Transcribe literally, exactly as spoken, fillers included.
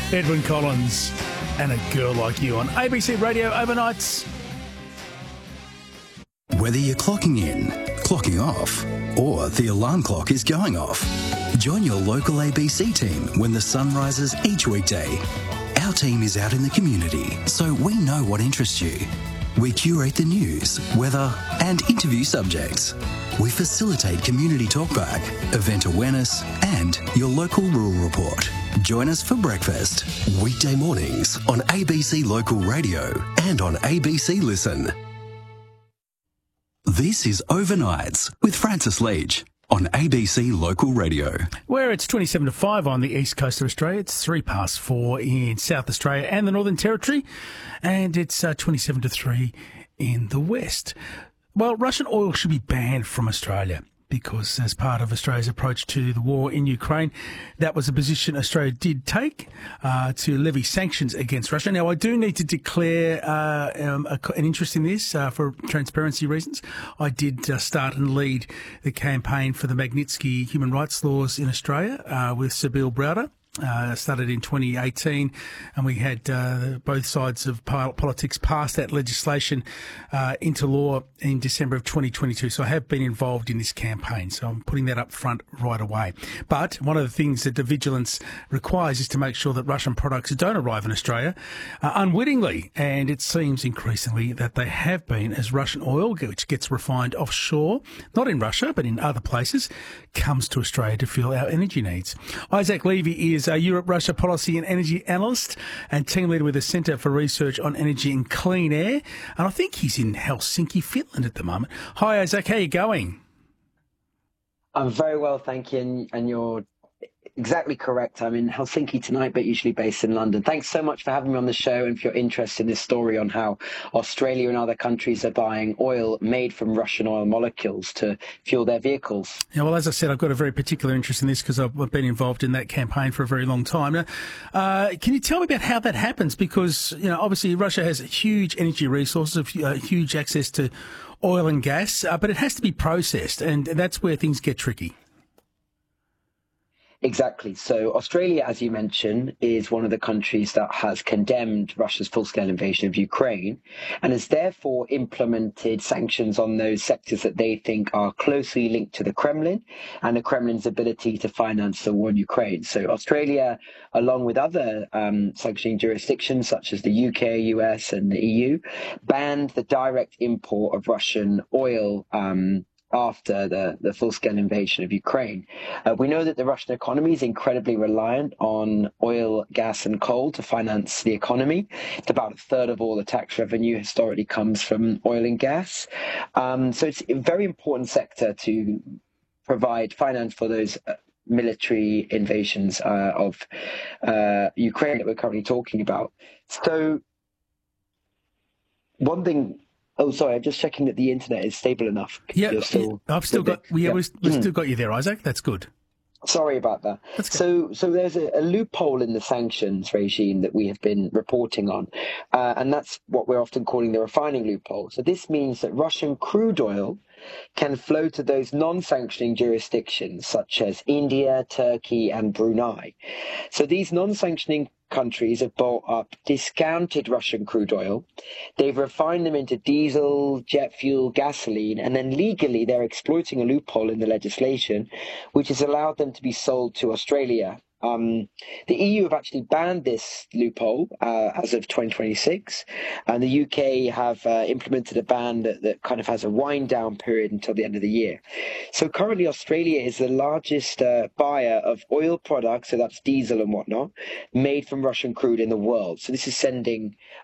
Edwyn Collins and A Girl Like You on A B C Radio Overnights. Whether you're clocking in, clocking off, or the alarm clock is going off, join your local A B C team when the sun rises each weekday. Our team is out in the community, so we know what interests you. We curate the news, weather, and interview subjects. We facilitate community talkback, event awareness, and your local rural report. Join us for breakfast, weekday mornings on A B C Local Radio and on A B C Listen. This is Overnights with Francis Leach on A B C Local Radio. Where it's twenty-seven to five on the east coast of Australia. It's three past four in South Australia and the Northern Territory. And it's uh, twenty-seven to three in the west. Well, Russian oil should be banned from Australia because as part of Australia's approach to the war in Ukraine, that was a position Australia did take uh, to levy sanctions against Russia. Now, I do need to declare uh, um, a, an interest in this uh, for transparency reasons. I did uh, start and lead the campaign for the Magnitsky human rights laws in Australia uh, with Sabine Browder. Uh, started in twenty eighteen, and we had uh, both sides of politics pass that legislation uh, into law in December of twenty twenty-two. So I have been involved in this campaign, so I'm putting that up front right away. But one of the things that the vigilance requires is to make sure that Russian products don't arrive in Australia uh, unwittingly, and it seems increasingly that they have been, as Russian oil, which gets refined offshore, not in Russia but in other places, comes to Australia to fuel our energy needs. Isaac Levy is a Europe-Russia policy and energy analyst and team leader with the Centre for Research on Energy and Clean Air. And I think he's in Helsinki, Finland at the moment. Hi, Isaac. How are you going? I'm very well, thank you. And, and you're exactly correct. I'm in Helsinki tonight, but usually based in London. Thanks so much for having me on the show and for your interest in this story on how Australia and other countries are buying oil made from Russian oil molecules to fuel their vehicles. Yeah, well, as I said, I've got a very particular interest in this because I've been involved in that campaign for a very long time. Now, uh, can you tell me about how that happens? Because, you know, obviously Russia has huge energy resources, uh, huge access to oil and gas, uh, but it has to be processed, and that's where things get tricky. Exactly. So Australia, as you mentioned, is one of the countries that has condemned Russia's full-scale invasion of Ukraine and has therefore implemented sanctions on those sectors that they think are closely linked to the Kremlin and the Kremlin's ability to finance the war in Ukraine. So Australia, along with other um, sanctioning jurisdictions such as the U K, U S and the E U, banned the direct import of Russian oil um after the, the full-scale invasion of Ukraine. Uh, we know that the Russian economy is incredibly reliant on oil, gas and coal to finance the economy. It's about a third of all the tax revenue historically comes from oil and gas. Um, so it's a very important sector to provide finance for those uh, military invasions uh, of uh, Ukraine that we're currently talking about. So one thing... Oh, sorry, I'm just checking that the internet is stable enough. Yeah, still, I've still got, yeah, yeah. We've, we've mm. still got you there, Isaac. That's good. Sorry about that. So, so there's a, a loophole in the sanctions regime that we have been reporting on, uh, and that's what we're often calling the refining loophole. So this means that Russian crude oil can flow to those non-sanctioning jurisdictions such as India, Turkey, and Brunei. So these non-sanctioning countries have bought up discounted Russian crude oil. They've refined them into diesel, jet fuel, gasoline, and then legally they're exploiting a loophole in the legislation, which has allowed them to be sold to Australia. Um, the E U have actually banned this loophole uh, as of twenty twenty-six, and the U K have uh, implemented a ban that, that kind of has a wind down period until the end of the year. So currently Australia is the largest uh, buyer of oil products, so that's diesel and whatnot, made from Russian crude in the world. So this is sending